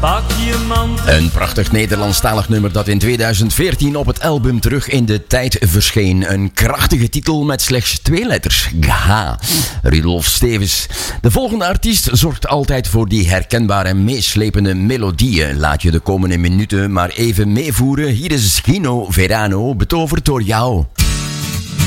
Pak je mantel. Een prachtig Nederlandstalig nummer dat in 2014 op het album Terug in de Tijd verscheen. Een krachtige titel met slechts 2 letters. GH. Rudolf Stevens. De volgende artiest zorgt altijd voor die herkenbare meeslepende melodieën. Laat je de komende minuten maar even meevoeren. Hier is Gino Verano, betoverd door jou.